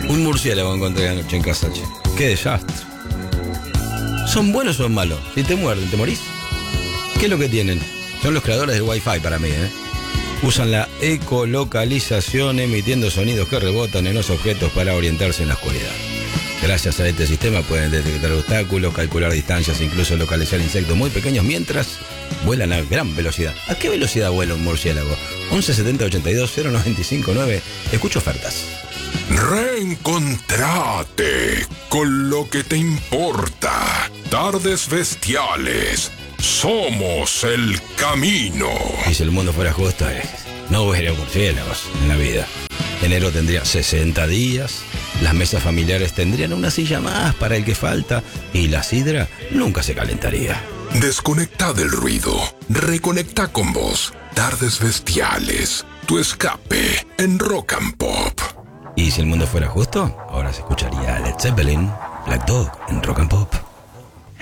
Un murciélago encontré anoche en casa, che. Qué desastre. ¿Son buenos o son malos? Si te muerden, ¿te morís? ¿Qué es lo que tienen? Son los creadores del Wi-Fi para mí, ¿eh? Usan la ecolocalización emitiendo sonidos que rebotan en los objetos para orientarse en la oscuridad. Gracias a este sistema pueden detectar obstáculos, calcular distancias e incluso localizar insectos muy pequeños mientras vuelan a gran velocidad. ¿A qué velocidad vuela un murciélago? 11 70 82 095 9. Escucho ofertas. Reencontrate con lo que te importa. Tardes Bestiales. Somos el camino. Y si el mundo fuera justo, no hubiera murciélagos en la vida. Enero tendría 60 días, las mesas familiares tendrían una silla más para el que falta y la sidra nunca se calentaría. Desconecta del ruido, reconecta con vos. Tardes Bestiales, tu escape en Rock and Pop. Y si el mundo fuera justo, ahora se escucharía Led Zeppelin, Black Dog en Rock and Pop.